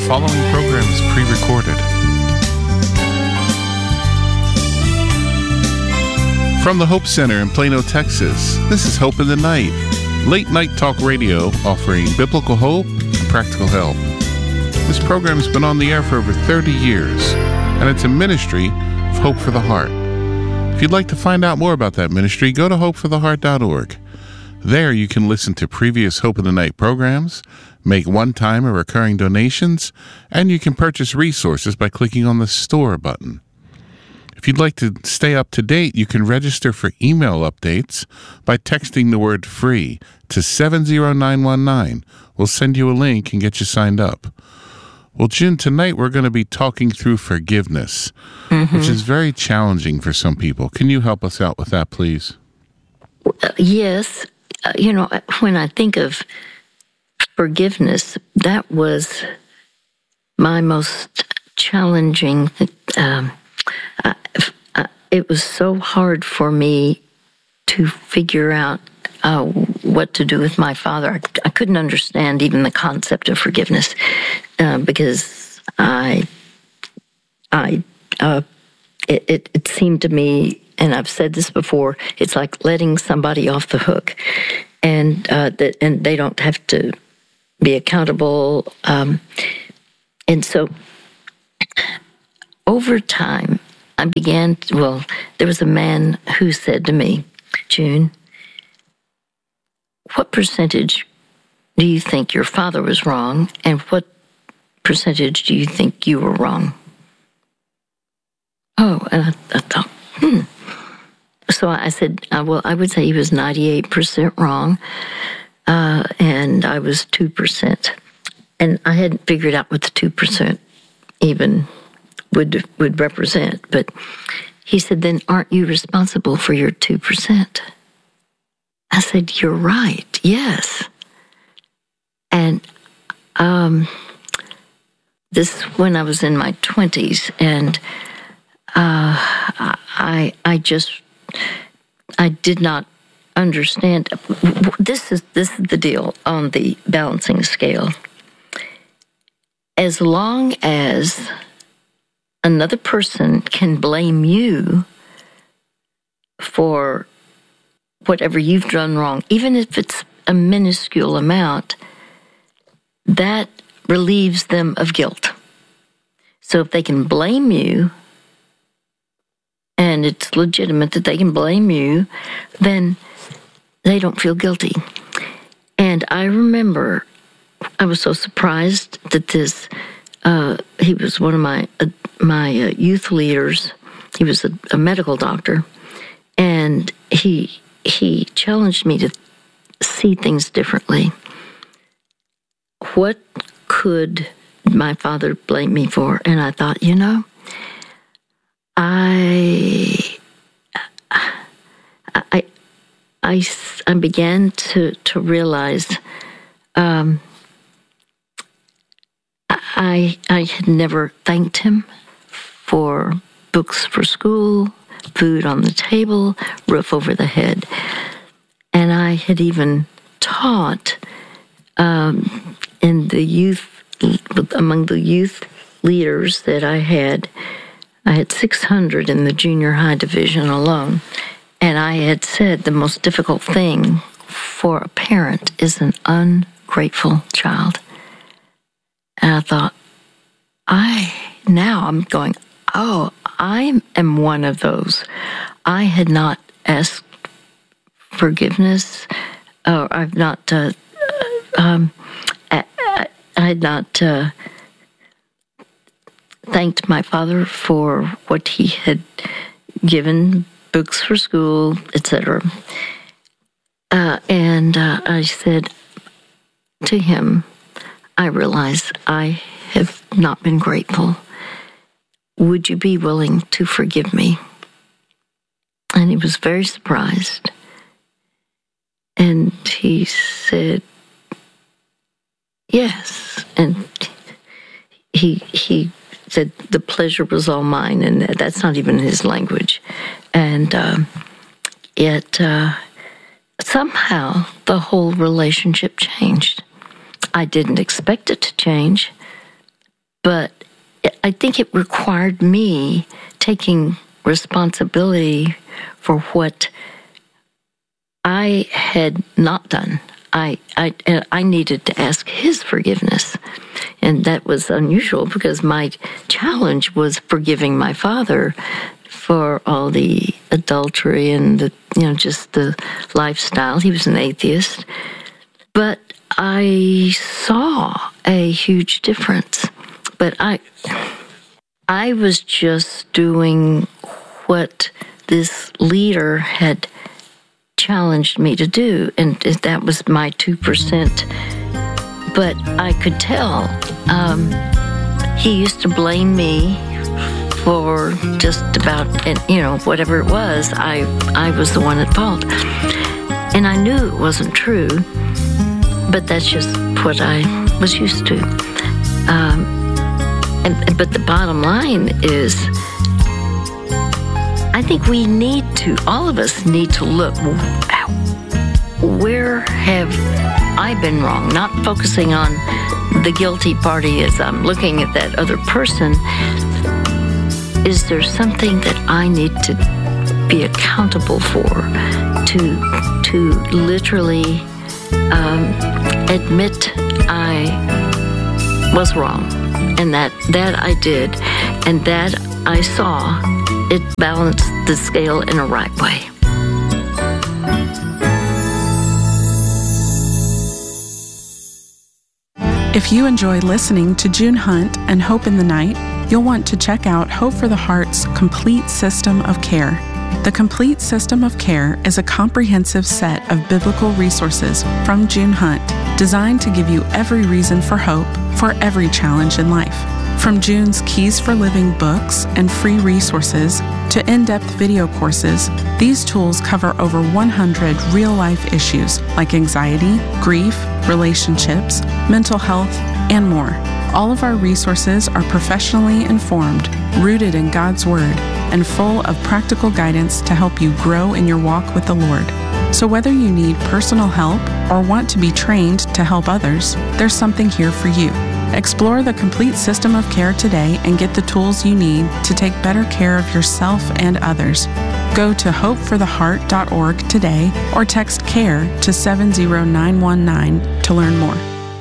following program is pre-recorded. From the Hope Center in Plano, Texas, this is Hope in the Night, late night talk radio offering biblical hope and practical help. This program has been on the air for over 30 years, and it's a ministry of Hope for the Heart. If you'd like to find out more about that ministry, go to hopefortheheart.org. There you can listen to previous Hope in the Night programs, make one-time or recurring donations, and you can purchase resources by clicking on the Store button. If you'd like to stay up to date, you can register for email updates by texting the word FREE to 70919. We'll send you a link and get you signed up. Well, June, tonight we're going to be talking through forgiveness, which is very challenging for some people. Can you help us out with that, please? Yes. When I think of forgiveness, that was my most challenging. It was so hard for me to figure out what to do with my father. I couldn't understand even the concept of forgiveness because it seemed to me, and I've said this before, it's like letting somebody off the hook, and they don't have to be accountable. And so over time, there was a man who said to me, June, what percentage do you think your father was wrong, and what percentage do you think you were wrong? Oh, and I thought, So I said, I would say he was 98% wrong, and I was 2%. And I hadn't figured out what the 2% even would represent. But he said, then aren't you responsible for your 2%? I said, you're right, yes. And this when I was in my 20s, and I did not understand. This is the deal on the balancing scale. As long as another person can blame you for whatever you've done wrong, even if it's a minuscule amount, that relieves them of guilt. So if they can blame you, and it's legitimate that they can blame you, then they don't feel guilty. And I remember I was so surprised that he was one of my youth leaders. He was a medical doctor, and he challenged me to see things differently. What could my father blame me for? And I thought, I began to realize I had never thanked him for books for school, food on the table, roof over the head. And I had even taught in the youth, among the youth leaders that I had 600 in the junior high division alone. And I had said the most difficult thing for a parent is an ungrateful child. And I thought, I'm going, I am one of those. I had not asked forgiveness, or I've not, I had not thanked my father for what he had given, books for school, etc. And I said to him, I realize I have not been grateful. Would you be willing to forgive me? And he was very surprised. And he said, yes. And he said the pleasure was all mine, and that's not even his language. And yet somehow the whole relationship changed. I didn't expect it to change, but I think it required me taking responsibility for what I had not done. I needed to ask his forgiveness. And that was unusual because my challenge was forgiving my father for all the adultery and just the lifestyle. He was an atheist. But I saw a huge difference. But I was just doing what this leader had challenged me to do, and that was my 2%. But I could tell he used to blame me for just about, whatever it was. I was the one at fault, and I knew it wasn't true. But that's just what I was used to. But the bottom line is, I think all of us need to look, where have I been wrong? Not focusing on the guilty party as I'm looking at that other person. Is there something that I need to be accountable for, to literally admit I was wrong, and that I did, and that I saw it balanced the scale in a right way. If you enjoy listening to June Hunt and Hope in the Night, you'll want to check out Hope for the Heart's Complete System of Care. The Complete System of Care is a comprehensive set of biblical resources from June Hunt, designed to give you every reason for hope for every challenge in life. From June's Keys for Living books and free resources to in-depth video courses, these tools cover over 100 real-life issues like anxiety, grief, relationships, mental health, and more. All of our resources are professionally informed, rooted in God's Word, and full of practical guidance to help you grow in your walk with the Lord. So whether you need personal help or want to be trained to help others, there's something here for you. Explore the Complete System of Care today and get the tools you need to take better care of yourself and others. Go to hopefortheheart.org today or text CARE to 70919 to learn more.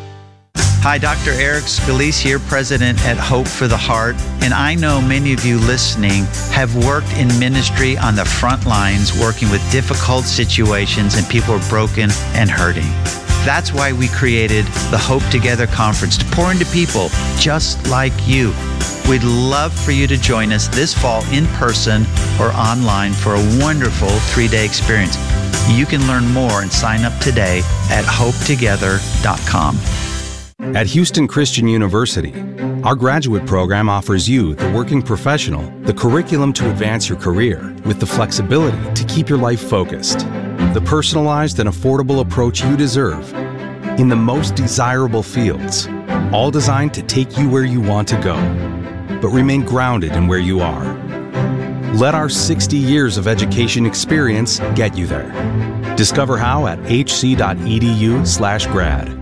Hi, Dr. Eric Scalise here, President at Hope for the Heart. And I know many of you listening have worked in ministry on the front lines, working with difficult situations, and people are broken and hurting. That's why we created the Hope Together Conference, to pour into people just like you. We'd love for you to join us this fall in person or online for a wonderful 3-day experience. You can learn more and sign up today at hopetogether.com. At Houston Christian University, our graduate program offers you, the working professional, the curriculum to advance your career with the flexibility to keep your life focused, the personalized and affordable approach you deserve in the most desirable fields, all designed to take you where you want to go, but remain grounded in where you are. Let our 60 years of education experience get you there. Discover how at hc.edu/grad.